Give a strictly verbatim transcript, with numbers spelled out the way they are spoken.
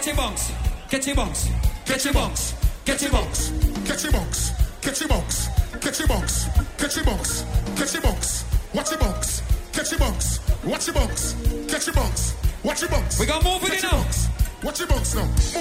your bunks, get your bunks, get your bunks, get your bunks, Catch your bunks, catch your bunks, catch your bunks, catch your bunks, catch your bunks, watch your bunks, catch your bunks, watch your bunks, catch your bunks, watch your bunks. We got more for you now. Watch your bunks now.